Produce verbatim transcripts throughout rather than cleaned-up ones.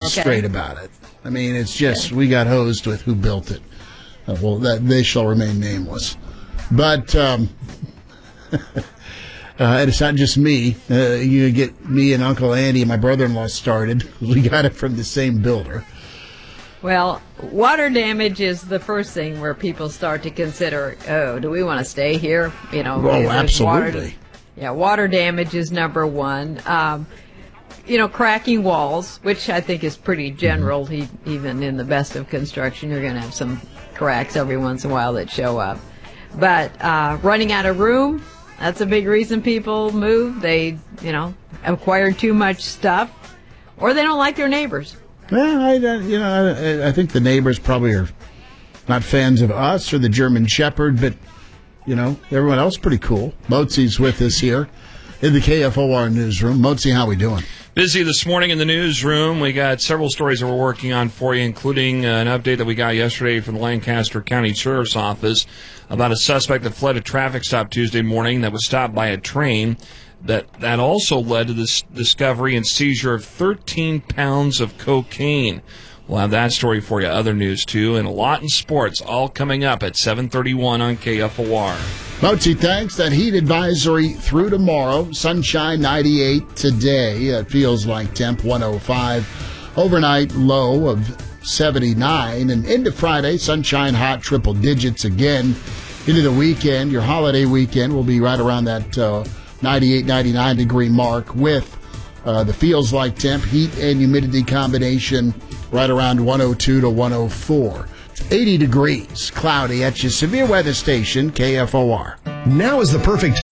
okay. straight about it. I mean, it's just, okay. we got hosed with who built it. Uh, well, that they shall remain nameless. But um, uh, and it's not just me. Uh, you get me and Uncle Andy and my brother-in-law started. We got it from the same builder. Well, water damage is the first thing where people start to consider, oh, do we want to stay here? You know, oh, absolutely. Water, yeah, water damage is number one. Um, you know, cracking walls, which I think is pretty general. Mm-hmm. He, even in the best of construction, you're going to have some cracks every once in a while that show up. But uh, running out of room, that's a big reason people move. They, you know, acquire too much stuff, or they don't like their neighbors. Well, I, you know, I, I think the neighbors probably are not fans of us or the German Shepherd, but, you know, everyone else pretty cool. Motzi's with us here in the K F O R newsroom. Motzi, how we doing? Busy this morning in the newsroom. We got several stories that we're working on for you, including uh, an update that we got yesterday from the Lancaster County Sheriff's Office about a suspect that fled a traffic stop Tuesday morning that was stopped by a train. That that also led to this discovery and seizure of thirteen pounds of cocaine. We'll have that story for you. Other news, too, and a lot in sports, all coming up at seven thirty-one on K F O R. Motzi, thanks. That heat advisory through tomorrow. Sunshine ninety-eight today. It feels like temp one oh five. Overnight low of seventy-nine. And into Friday, sunshine hot triple digits again. Into the weekend, your holiday weekend will be right around that uh, ninety-eight, ninety-nine degree mark with uh, the feels like temp, heat and humidity combination right around one oh two to one oh four. It's eighty degrees, cloudy at your severe weather station, K F O R. Now is the perfect.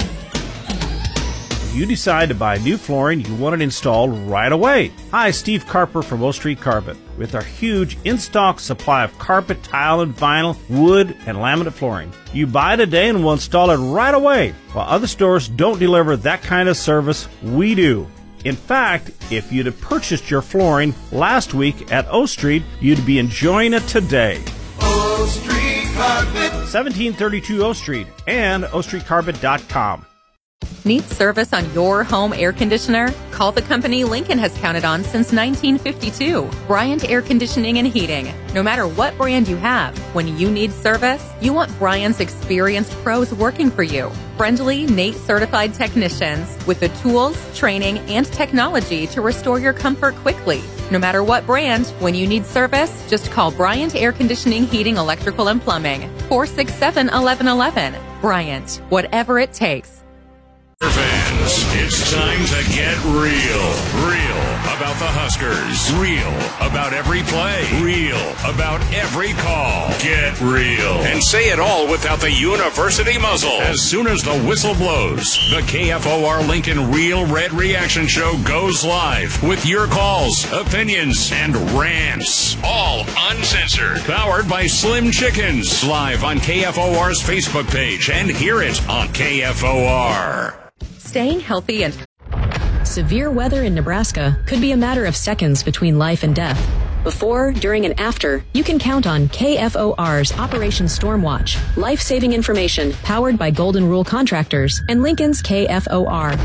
You decide to buy new flooring, you want it installed right away. Hi, Steve Carper from O Street Carpet. With our huge in-stock supply of carpet, tile, and vinyl, wood, and laminate flooring. You buy today and we'll install it right away. While other stores don't deliver that kind of service, we do. In fact, if you'd have purchased your flooring last week at O Street, you'd be enjoying it today. O Street Carpet. seventeen thirty-two O Street and o street carpet dot com. Need service on your home air conditioner? Call the company Lincoln has counted on since nineteen fifty-two. Bryant Air Conditioning and Heating. No matter what brand you have, when you need service, you want Bryant's experienced pros working for you. Friendly, N A T E certified technicians with the tools, training, and technology to restore your comfort quickly. No matter what brand, when you need service, just call Bryant Air Conditioning, Heating, Electrical, and Plumbing. four six seven, one one one one. Bryant, whatever it takes. Fans, it's time to get real. Real about the Huskers. Real about every play. Real about every call. Get real. And say it all without the university muzzle. As soon as the whistle blows, the K F O R Lincoln Real Red Reaction Show goes live with your calls, opinions, and rants. All uncensored. Powered by Slim Chickens. Live on K F O R's Facebook page and hear it on K F O R. Staying healthy and severe weather in Nebraska could be a matter of seconds between life and death. Before, during, and after, you can count on K F O R's Operation Stormwatch, life-saving information powered by Golden Rule Contractors and Lincoln's K F O R.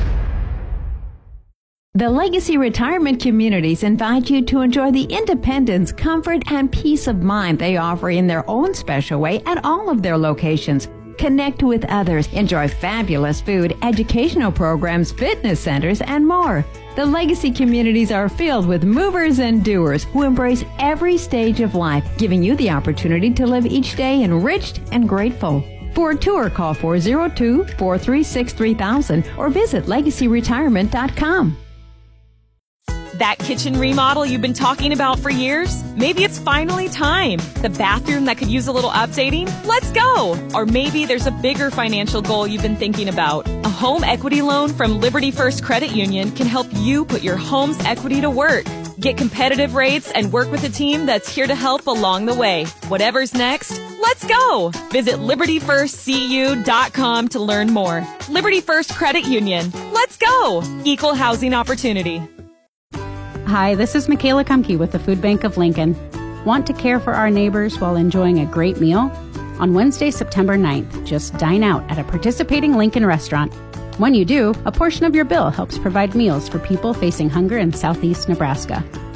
The Legacy Retirement Communities invite you to enjoy the independence, comfort, and peace of mind they offer in their own special way at all of their locations. Connect with others, enjoy fabulous food, educational programs, fitness centers, and more. The Legacy communities are filled with movers and doers who embrace every stage of life, giving you the opportunity to live each day enriched and grateful. For a tour, call four oh two, four three six, three thousand or visit legacy retirement dot com. That kitchen remodel you've been talking about for years? Maybe it's finally time. The bathroom that could use a little updating? Let's go! Or maybe there's a bigger financial goal you've been thinking about. A home equity loan from Liberty First Credit Union can help you put your home's equity to work. Get competitive rates and work with a team that's here to help along the way. Whatever's next, let's go! Visit liberty first c u dot com to learn more. Liberty First Credit Union. Let's go! Equal housing opportunity. Hi, this is Michaela Kumke with the Food Bank of Lincoln. Want to care for our neighbors while enjoying a great meal? On Wednesday, September ninth, just dine out at a participating Lincoln restaurant. When you do, a portion of your bill helps provide meals for people facing hunger in southeast Nebraska.